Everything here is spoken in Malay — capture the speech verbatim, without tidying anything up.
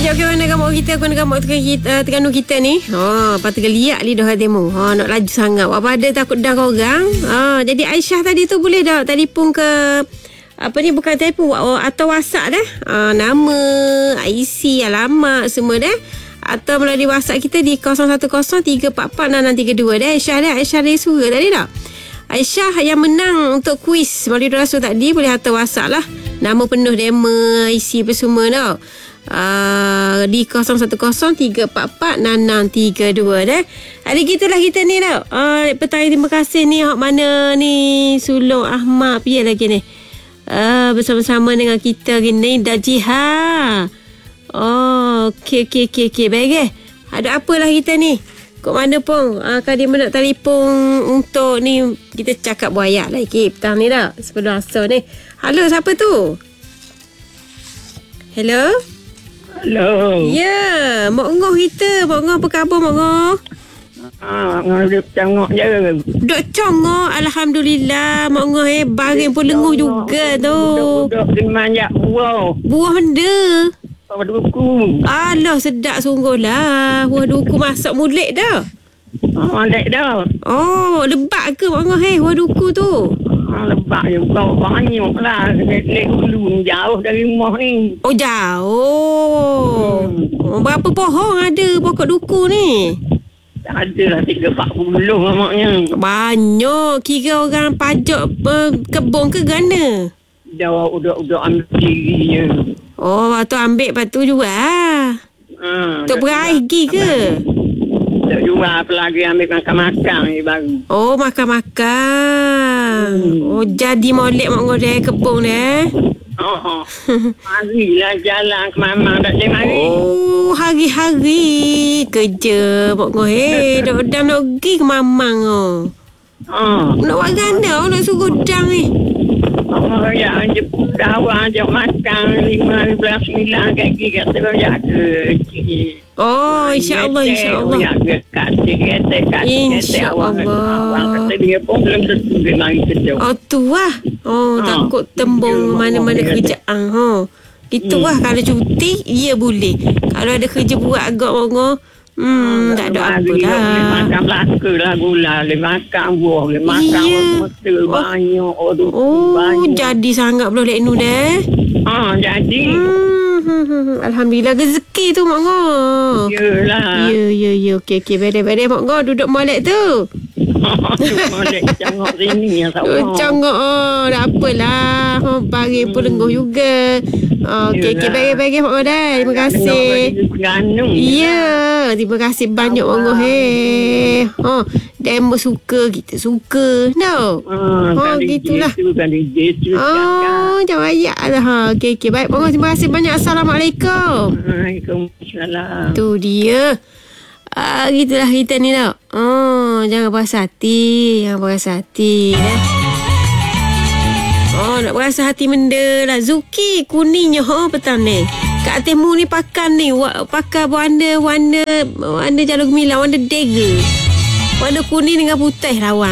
Macam ke mana gambar kita, guna gambar tekan kita, Terengganu kita ni. Ha, lepas tu geliak lidah hatimu. Ha, nak laju sangat. Apa ada takut dah korang. Ha, jadi Aisyah tadi tu boleh dah telefon ke apa ni, bukan telefon atau WhatsApp dah. Ha, nama, I C, alamat semua dah. Atau melalui WhatsApp kita di kosong satu kosong tiga empat empat enam enam tiga dua dah. Aisyah dah, Aisyah dari Suria tadi dah. Aisyah yang menang untuk kuis melalui Rasul tadi boleh hantar WhatsApp lah. Nama penuh, demo, I C apa semua dah. Uh, di kosong satu kosong tiga empat empat enam enam tiga dua dah. Hari gitulah kita ni dah. Uh, petang terima kasih ni hak mana ni Sulong Ahmad piye lagi ni. Uh, bersama-sama dengan kita gini dah jihad. Oh, okey okey okey okey. Baik eh. Ada apalah kita ni? Kok mana pun uh, kalau dia nak telefon untuk ni kita cakap buaya lah okay, petang ni dah sebelum asal ni. Halo, siapa tu? Hello? Hello. Ya, yeah, Mak Ngoh kita. Mak Ngoh apa khabar Mak Ngoh? Ah, ngadep cangok je. Duk congok, alhamdulillah. Mak Ngoh eh baring pun lenguh juga tu. Duduk di manjak buah. Buah benda. Buah duku. Alah, sedap sungguh lah. Buah duku masak mulik dah. Ah, lek dah. Oh, lebat ke Mak Ngoh eh buah duku tu? Ah, lebat je. Kau banyak lah. Lek dulu jauh dari rumah ni. Oh, jauh. Hmm. Oh, berapa pohon ada pokok duku ni? Ada lah tiga empat puluh maknya. Banyak. Kira orang pajak uh, kebun ke gana? Dah udah-udah ambil diri je. Oh, tu ambil lepas tu jual lah. Ah, Untuk beraigi ke? Tak jual apa lagi, ambil makan-makan ni baru. Oh, makan-makan. Hmm. Oh, jadi molek mak ngorek kebun eh. Oh, marilah jalan ke mama tak boleh mari. Oh, hari-hari kerja mak ngorek. Dah dah nak pergi ke mamang oh. Oh. Nak buat ganda, nak suruh dang ni. Oh, ya, jemput dawa, ajak makan lima belas sembilan kaki kata kau jaga. Oh, insya-Allah, insya-Allah. Jaga kasih kata kasih insya-Allah. Awang kata dia pun belum tentu dia mari kerja. Oh, tu lah. Oh, ha, takut tembung mana-mana kerjaan. Ha. Itu lah, hmm. Kalau cuti, ia boleh. Kalau ada kerja buat agak orang, hmm, tak ada apa dah. Boleh makan belaka lah, gula, boleh makan buah, boleh makan mata banyak. Oh, oh banyak. Jadi sangat boleh lek nu dah. Ah, jadi. Hmm, Alhamdulillah rezeki tu Mak Ngoh. Yelah. Ya, ya, ya. Okey, okey. Bedek-bedek Mak Ngoh duduk molek tu. Duduk molek cangok sini ya, tak apa. Cangok, oh, tak apalah. Oh, baring pun lenguh juga. Oh, okey, okey. Baik-baik Mak Ngoh dah. Terima kasih. Ya, terima kasih banyak Mak Ngoh. Eh. Oh, demo suka, kita suka. No. Oh, gitulah. Oh, jangan ayak lah. Ha. Okey, okey. Baik, Mak Ngoh. Terima kasih banyak. Assalamualaikum. Waalaikumsalam. Tu dia. Ah, gitulah kita ni tau. Oh, jangan berasa hati. Jangan berasa hati. Eh. Oh, nak berasa hati benda lah. Zuki kuningnya oh, petang ni. Kat atasmu ni pakai ni. Pakai warna, warna, warna jalur gemilang, warna dagger. Warna kuning dengan putih lawan.